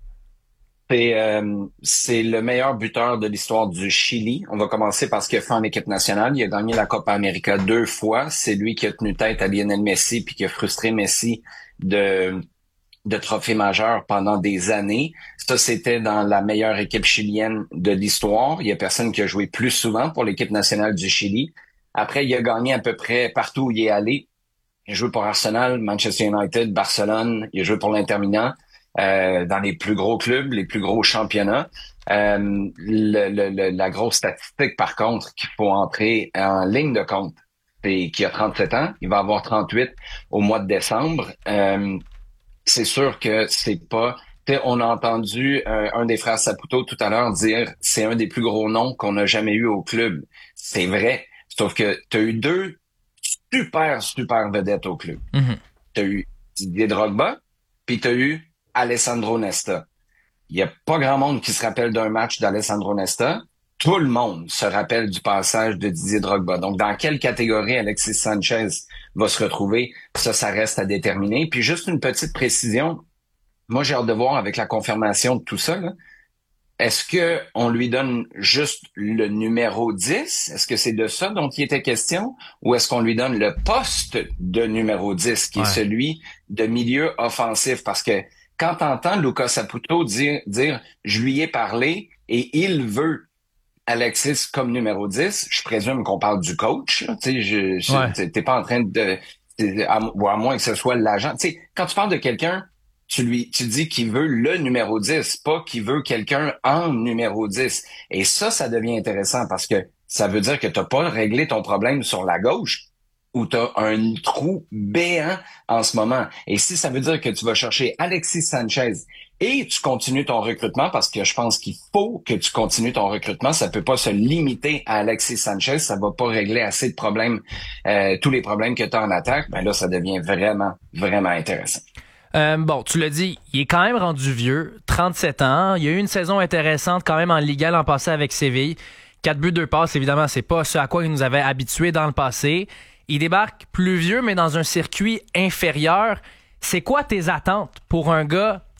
W: C'est, euh, c'est le meilleur buteur de l'histoire du Chili. On va commencer par ce qu'il a fait en équipe nationale. Il a gagné la Copa América deux fois. C'est lui qui a tenu tête à Lionel Messi puis qui a frustré Messi de, de trophées majeurs pendant des années. Ça, c'était dans la meilleure équipe chilienne de l'histoire. Il y a personne qui a joué plus souvent pour l'équipe nationale du Chili. Après, il a gagné à peu près partout où il est allé. Il a joué pour Arsenal, Manchester United, Barcelone. Il a joué pour l'Inter Milan. Euh, dans les plus gros clubs, les plus gros championnats. Euh, le, le, le, la grosse statistique, par contre, qu'il faut entrer en ligne de compte, c'est qu'il a trente-sept ans, il va avoir trente-huit au mois de décembre. Euh, c'est sûr que c'est pas... On a entendu euh, un des frères Saputo tout à l'heure dire « c'est un des plus gros noms qu'on a jamais eu au club ». C'est vrai, sauf que tu as eu deux super, super vedettes au club. Mm-hmm. Tu as eu Didier Drogba, puis tu as eu Alessandro Nesta. Il n'y a pas grand monde qui se rappelle d'un match d'Alessandro Nesta. Tout le monde se rappelle du passage de Didier Drogba. Donc, dans quelle catégorie Alexis Sanchez va se retrouver? Ça, ça reste à déterminer. Puis, juste une petite précision. Moi, j'ai hâte de voir avec la confirmation de tout ça, là. Est-ce que on lui donne juste le numéro dix? Est-ce que c'est de ça dont il était question? Ou est-ce qu'on lui donne le poste de numéro dix, qui ouais. est celui de milieu offensif? Parce que quand t'entends Lucas Saputo dire, dire « je lui ai parlé et il veut Alexis comme numéro dix », je présume qu'on parle du coach. Tu sais, je, je ouais. t'es pas en train de... À, ou à moins que ce soit l'agent. Tu sais, quand tu parles de quelqu'un, tu lui tu dis qu'il veut le numéro dix, pas qu'il veut quelqu'un en numéro dix. Et ça, ça devient intéressant parce que ça veut dire que t'as pas réglé ton problème sur la gauche, où tu as un trou béant en ce moment. Et si ça veut dire que tu vas chercher Alexis Sanchez et tu continues ton recrutement, parce que je pense qu'il faut que tu continues ton recrutement, ça peut pas se limiter à Alexis Sanchez, ça va pas régler assez de problèmes, euh, tous les problèmes que tu as en attaque, ben là, ça devient vraiment, vraiment intéressant.
A: Euh, bon, tu l'as dit, il est quand même rendu vieux, trente-sept ans. Il y a eu une saison intéressante quand même en Liga l'an passé avec Séville. Quatre buts, deux passes, évidemment, c'est pas ce à quoi il nous avait habitués dans le passé. Il débarque plus vieux, mais dans un circuit inférieur. C'est quoi tes attentes pour un gars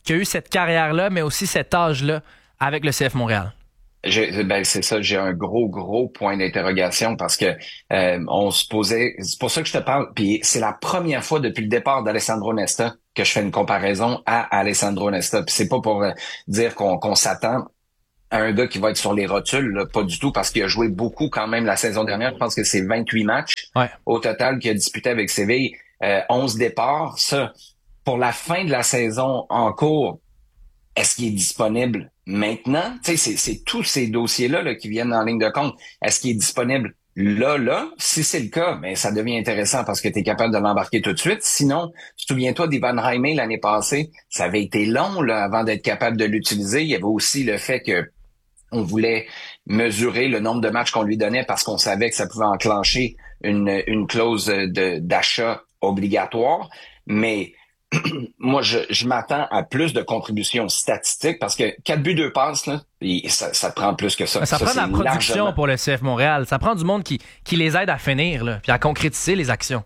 A: qui a eu cette carrière-là, mais aussi cet âge-là avec le C F Montréal?
W: J'ai, ben c'est ça, j'ai un gros, gros point d'interrogation parce que euh, on se posait, c'est pour ça que je te parle, puis c'est la première fois depuis le départ d'Alessandro Nesta que je fais une comparaison à Alessandro Nesta. Puis c'est pas pour euh, dire qu'on, qu'on s'attend à un gars qui va être sur les rotules, là, pas du tout, parce qu'il a joué beaucoup quand même la saison dernière. Je pense que c'est vingt-huit matchs
A: ouais.
W: au total qu'il a disputé avec Séville, euh, onze départs. Ça, pour la fin de la saison en cours, est-ce qu'il est disponible maintenant? Tu sais, c'est, c'est tous ces dossiers-là là, qui viennent en ligne de compte. Est-ce qu'il est disponible là, là? Si c'est le cas, ben ça devient intéressant parce que tu es capable de l'embarquer tout de suite. Sinon, souviens-toi d'Ivan Jaime l'année passée, ça avait été long là, avant d'être capable de l'utiliser. Il y avait aussi le fait que on voulait mesurer le nombre de matchs qu'on lui donnait parce qu'on savait que ça pouvait enclencher une, une clause de, d'achat obligatoire. Mais moi, je, je m'attends à plus de contributions statistiques parce que quatre buts, deux passes, là, ça, ça te prend plus que ça.
A: Ça, ça prend de la production
W: largement...
A: pour le C F Montréal. Ça prend du monde qui, qui les aide à finir, là, puis à concrétiser les actions.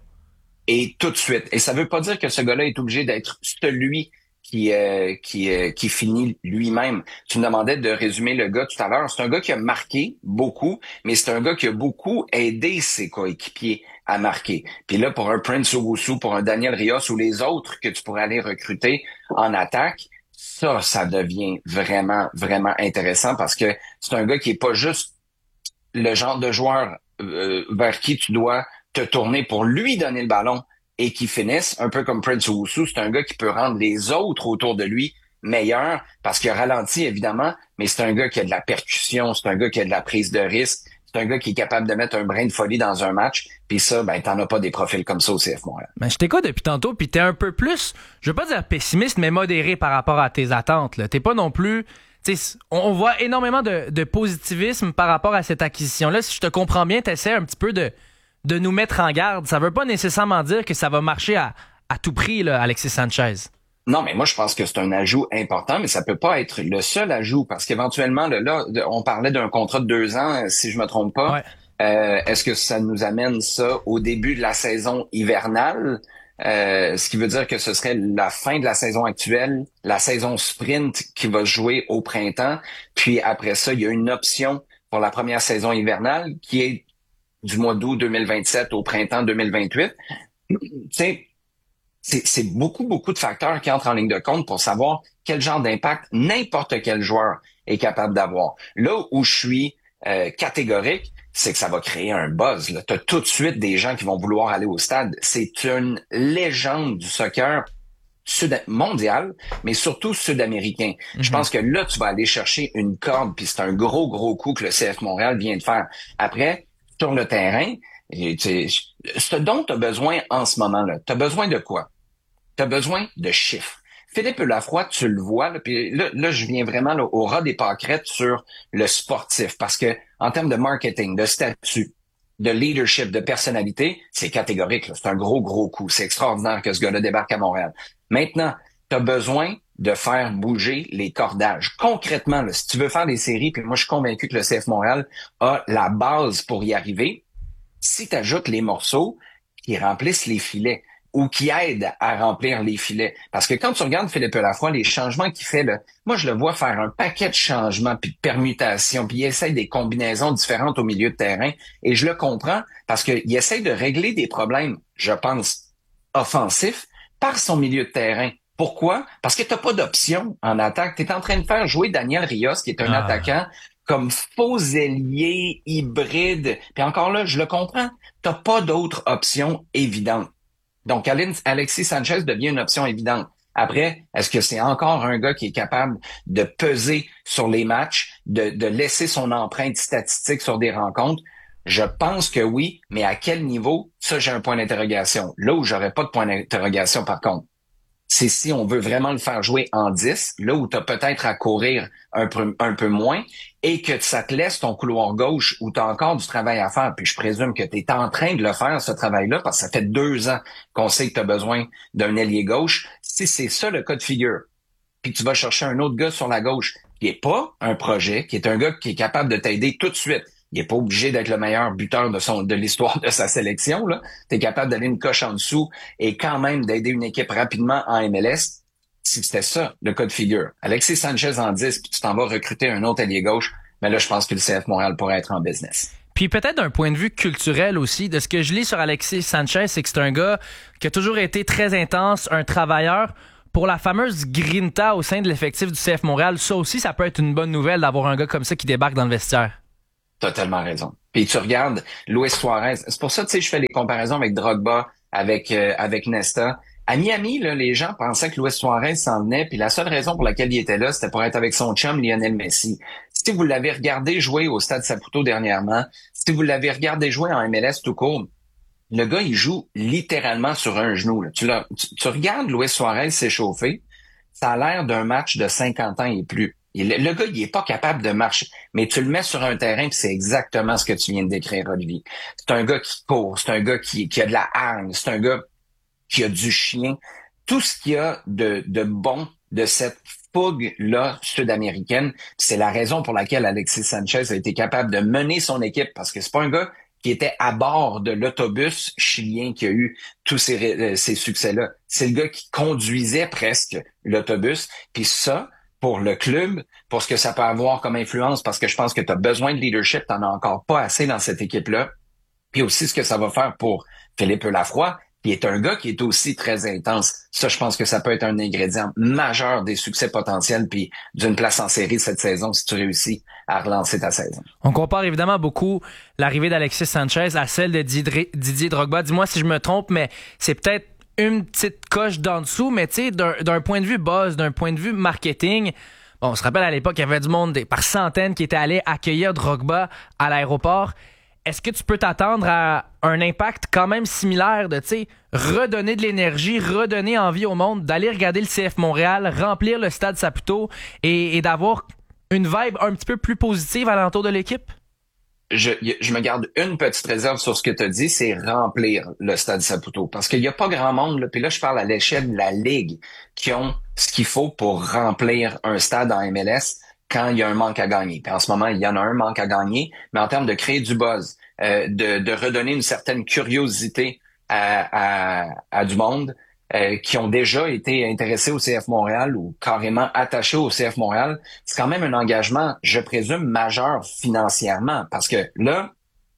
W: Et tout de suite. Et ça veut pas dire que ce gars-là est obligé d'être celui qui euh, qui euh, qui finit lui-même. Tu me demandais de résumer le gars tout à l'heure. C'est un gars qui a marqué beaucoup, mais c'est un gars qui a beaucoup aidé ses coéquipiers à marquer. Puis là, pour un Prince Owusu, pour un Daniel Rios ou les autres que tu pourrais aller recruter en attaque, ça, ça devient vraiment, vraiment intéressant parce que c'est un gars qui est pas juste le genre de joueur euh, vers qui tu dois te tourner pour lui donner le ballon et qui finisse, un peu comme Prince Owusu, c'est un gars qui peut rendre les autres autour de lui meilleurs parce qu'il a ralenti, évidemment, mais c'est un gars qui a de la percussion, c'est un gars qui a de la prise de risque, c'est un gars qui est capable de mettre un brin de folie dans un match, puis ça, ben t'en as pas des profils comme ça au C F Montréal.
A: Ben, je t'écoute depuis tantôt, puis t'es un peu plus, je veux pas dire pessimiste, mais modéré par rapport à tes attentes, là. T'es pas non plus... T'sais, on voit énormément de, de positivisme par rapport à cette acquisition-là. Si je te comprends bien, t'essaies un petit peu de... de nous mettre en garde. Ça veut pas nécessairement dire que ça va marcher à, à tout prix, là, Alexis Sanchez.
W: Non, mais moi, je pense que c'est un ajout important, mais ça peut pas être le seul ajout, parce qu'éventuellement, là, là on parlait d'un contrat de deux ans, si je me trompe pas.
A: Ouais.
W: Euh, est-ce que ça nous amène ça au début de la saison hivernale? Euh, ce qui veut dire que ce serait la fin de la saison actuelle, la saison sprint qui va se jouer au printemps. Puis après ça, il y a une option pour la première saison hivernale qui est du mois d'août deux mille vingt-sept au printemps deux mille vingt-huit. Tu sais, c'est, c'est beaucoup, beaucoup de facteurs qui entrent en ligne de compte pour savoir quel genre d'impact n'importe quel joueur est capable d'avoir. Là où je suis euh, catégorique, c'est que ça va créer un buzz. Tu as tout de suite des gens qui vont vouloir aller au stade. C'est une légende du soccer sud mondial, mais surtout sud-américain. Mm-hmm. Je pense que là, tu vas aller chercher une corde, puis c'est un gros, gros coup que le C F Montréal vient de faire. Après, sur le terrain, ce dont tu as besoin en ce moment-là, tu as besoin de quoi? Tu as besoin de chiffres. Philippe Lafroy, tu le vois, là, puis là, là, je viens vraiment là, au ras des pâquerettes sur le sportif, parce que en termes de marketing, de statut, de leadership, de personnalité, c'est catégorique. Là. C'est un gros, gros coup. C'est extraordinaire que ce gars-là débarque à Montréal. Maintenant, tu as besoin de faire bouger les cordages. Concrètement, là, si tu veux faire des séries, puis moi, je suis convaincu que le C F Montréal a la base pour y arriver, si tu ajoutes les morceaux qui remplissent les filets ou qui aident à remplir les filets. Parce que quand tu regardes Philippe Lafroy, les changements qu'il fait, là, moi, je le vois faire un paquet de changements puis de permutations, puis il essaye des combinaisons différentes au milieu de terrain, et je le comprends parce qu'il essaye de régler des problèmes, je pense, offensifs par son milieu de terrain. Pourquoi? Parce que tu n'as pas d'option en attaque. Tu es en train de faire jouer Daniel Rios, qui est un ah. attaquant, comme faux ailier, hybride. Puis encore là, je le comprends. Tu n'as pas d'autre option évidente. Donc, Alexis Sanchez devient une option évidente. Après, est-ce que c'est encore un gars qui est capable de peser sur les matchs, de, de laisser son empreinte statistique sur des rencontres? Je pense que oui, mais à quel niveau? Ça, j'ai un point d'interrogation. Là où j'aurais pas de point d'interrogation, par contre, c'est si on veut vraiment le faire jouer en dix, là où tu as peut-être à courir un peu, un peu moins, et que ça te laisse ton couloir gauche où tu as encore du travail à faire. Puis je présume que tu es en train de le faire, ce travail-là, parce que ça fait deux ans qu'on sait que tu as besoin d'un ailier gauche. Si c'est ça le cas de figure, puis tu vas chercher un autre gars sur la gauche qui est pas un projet, qui est un gars qui est capable de t'aider tout de suite, il est pas obligé d'être le meilleur buteur de son de l'histoire de sa sélection, là. Tu es capable d'aller une coche en dessous et quand même d'aider une équipe rapidement en M L S. si c'était ça, le cas de figure. Alexis Sanchez en dix, puis tu t'en vas recruter un autre allié gauche, mais là, je pense que le C F Montréal pourrait être en business.
A: Puis peut-être d'un point de vue culturel aussi, de ce que je lis sur Alexis Sanchez, c'est que c'est un gars qui a toujours été très intense, un travailleur. Pour la fameuse grinta au sein de l'effectif du C F Montréal, ça aussi, ça peut être une bonne nouvelle d'avoir un gars comme ça qui débarque dans le vestiaire.
W: T'as tellement raison. Puis tu regardes Luis Suarez, c'est pour ça, tu sais, je fais les comparaisons avec Drogba, avec euh, avec Nesta. À Miami, là, les gens pensaient que Luis Suarez s'en venait, puis la seule raison pour laquelle il était là, c'était pour être avec son chum Lionel Messi. Si vous l'avez regardé jouer au Stade Saputo dernièrement, si vous l'avez regardé jouer en M L S tout court, le gars, il joue littéralement sur un genou. Là. Tu, l'as, tu, tu regardes Luis Suarez s'échauffer, ça a l'air d'un match de cinquante ans et plus. Il, le gars, il est pas capable de marcher. Mais tu le mets sur un terrain, puis c'est exactement ce que tu viens de décrire, Olivier. C'est un gars qui court, c'est un gars qui, qui a de la hargne, c'est un gars qui a du chien. Tout ce qu'il y a de, de bon de cette fougue-là sud-américaine, c'est la raison pour laquelle Alexis Sanchez a été capable de mener son équipe, parce que c'est pas un gars qui était à bord de l'autobus chilien qui a eu tous ces, ces succès-là. C'est le gars qui conduisait presque l'autobus. Puis ça, pour le club, pour ce que ça peut avoir comme influence, parce que je pense que tu as besoin de leadership, tu n'en as encore pas assez dans cette équipe-là. Puis aussi ce que ça va faire pour Philippe Lafroy, qui est un gars qui est aussi très intense. Ça, je pense que ça peut être un ingrédient majeur des succès potentiels puis d'une place en série cette saison si tu réussis à relancer ta saison.
A: On compare évidemment beaucoup l'arrivée d'Alexis Sanchez à celle de Didier Drogba. Dis-moi si je me trompe, mais c'est peut-être une petite coche d'en dessous, mais tu sais, d'un, d'un point de vue buzz, d'un point de vue marketing, bon, on se rappelle à l'époque, il y avait du monde des, par centaines qui était allé accueillir Drogba à l'aéroport. Est-ce que tu peux t'attendre à un impact quand même similaire de, tu sais, redonner de l'énergie, redonner envie au monde, d'aller regarder le C F Montréal, remplir le Stade Saputo et, et d'avoir une vibe un petit peu plus positive à l'entour de l'équipe?
W: Je, je me garde une petite réserve sur ce que tu as dit, c'est remplir le Stade Saputo. Parce qu'il n'y a pas grand monde, là, puis là, je parle à l'échelle de la Ligue, qui ont ce qu'il faut pour remplir un stade en M L S quand il y a un manque à gagner. Puis en ce moment, il y en a un manque à gagner, mais en termes de créer du buzz, euh, de, de redonner une certaine curiosité à, à, à du monde euh, qui ont déjà été intéressés au C F Montréal ou carrément attachés au C F Montréal, c'est quand même un engagement, je présume, majeur financièrement. Parce que là,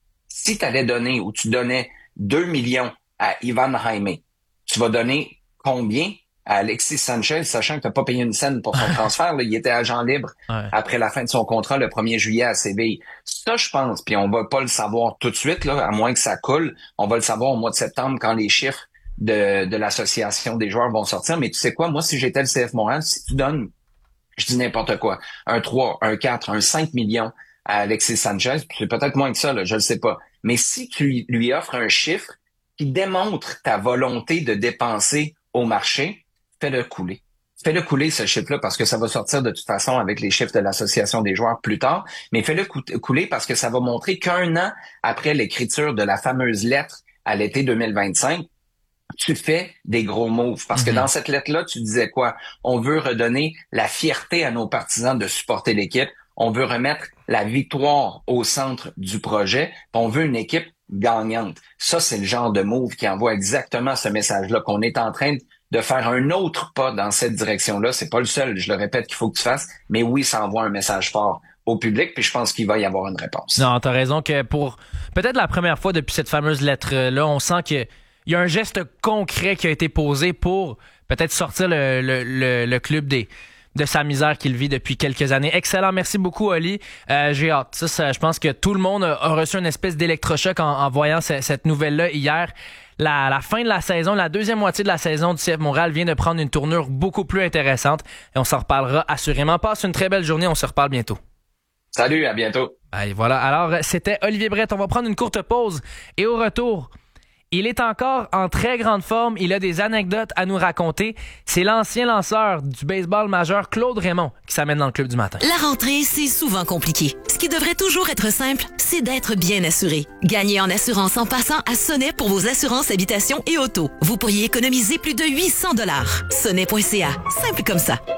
W: si tu allais donner ou tu donnais deux millions à Ivan Jaime, tu vas donner combien à Alexis Sanchez, sachant que tu n'as pas payé une scène pour son transfert, là, il était agent libre ouais. après la fin de son contrat le premier juillet à Séville. Ça, je pense, puis on va pas le savoir tout de suite, là, à moins que ça coule. On va le savoir au mois de septembre quand les chiffres de, de l'association des joueurs vont sortir. Mais tu sais quoi, moi, si j'étais le C F Montréal, si tu donnes, je dis n'importe quoi, un trois, un quatre, un cinq millions à Alexis Sanchez, c'est peut-être moins que ça, là, je le sais pas. Mais si tu lui offres un chiffre qui démontre ta volonté de dépenser au marché, fais-le couler. Fais-le couler, ce chiffre-là, parce que ça va sortir de toute façon avec les chiffres de l'association des joueurs plus tard, mais fais-le couler parce que ça va montrer qu'un an après l'écriture de la fameuse lettre à l'été deux mille vingt-cinq, tu fais des gros moves. Parce mm-hmm. que dans cette lettre-là, tu disais quoi? On veut redonner la fierté à nos partisans de supporter l'équipe. On veut remettre la victoire au centre du projet. On veut une équipe gagnante. Ça, c'est le genre de move qui envoie exactement ce message-là, qu'on est en train de faire un autre pas dans cette direction-là. C'est pas le seul, je le répète, qu'il faut que tu fasses. Mais oui, ça envoie un message fort au public, puis je pense qu'il va y avoir une réponse.
A: Non, t'as raison que pour peut-être la première fois depuis cette fameuse lettre-là, on sent qu'il y a un geste concret qui a été posé pour peut-être sortir le, le, le, le club des... de sa misère qu'il vit depuis quelques années. Excellent, merci beaucoup, Oli. Euh, j'ai hâte. Ça, ça, je pense que tout le monde a, a reçu une espèce d'électrochoc en, en voyant ce, cette nouvelle-là hier. La, la fin de la saison, la deuxième moitié de la saison du C F Montréal vient de prendre une tournure beaucoup plus intéressante et on s'en reparlera assurément. Passe une très belle journée, on se reparle bientôt.
W: Salut, à bientôt.
A: Allez, voilà. Alors, c'était Olivier Brett. On va prendre une courte pause et au retour, il est encore en très grande forme. Il a des anecdotes à nous raconter. C'est l'ancien lanceur du baseball majeur Claude Raymond qui s'amène dans le club du matin.
J: La rentrée, c'est souvent compliqué. Ce qui devrait toujours être simple, c'est d'être bien assuré. Gagnez en assurance en passant à Sonnet pour vos assurances habitation et auto. Vous pourriez économiser plus de huit cents dollars. Sonnet point c a. Simple comme ça.